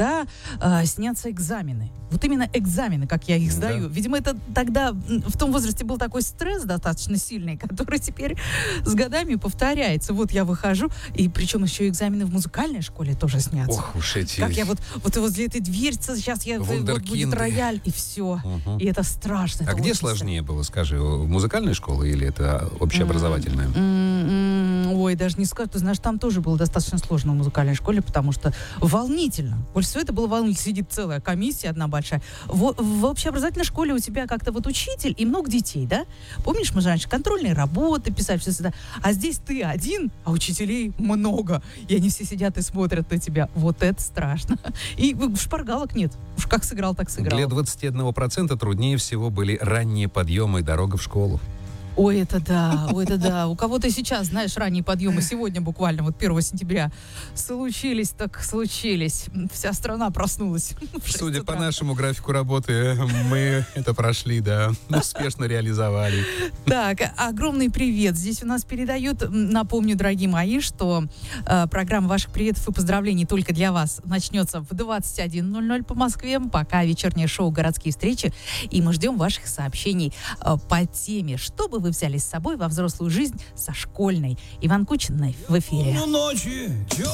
когда снятся экзамены. Вот именно экзамены, как я их сдаю. Да. Видимо, это тогда в том возрасте был такой стресс достаточно сильный, который теперь с годами повторяется. Вот я выхожу, и причем еще экзамены в музыкальной школе тоже снятся. Ох уж эти... Как я вот возле этой дверцы, сейчас вот будет рояль, и все. И это страшно. А это где очень сложнее было, скажи, музыкальная школа или это общеобразовательная? Ой, даже не скажу. Ты знаешь, там тоже было достаточно сложно в музыкальной школе, потому что волнительно. Больше всего это было волнительно. Сидит целая комиссия одна большая. В общеобразовательной школе у тебя как-то вот учитель и много детей, да? Помнишь, мы же раньше контрольные работы писали, все сюда. А здесь ты один, а учителей много. И они все сидят и смотрят на тебя. Вот это страшно. И шпаргалок нет. Уж как сыграл, так сыграл. Для 21% труднее всего были ранние подъемы и дорога в школу. Ой, это да, ой, это да. У кого-то сейчас, знаешь, ранние подъемы сегодня буквально, вот 1 сентября, случились. Вся страна проснулась. Судя по нашему графику работы, мы это прошли, да, успешно реализовали. Так, огромный привет. Здесь у нас передают, напомню, дорогие мои, что программа ваших приветов и поздравлений только для вас начнется в 21:00 по Москве, пока вечернее шоу «Городские встречи». И мы ждем ваших сообщений по теме, что бы вы взяли с собой во взрослую жизнь со школьной. Иван Кучин в эфире.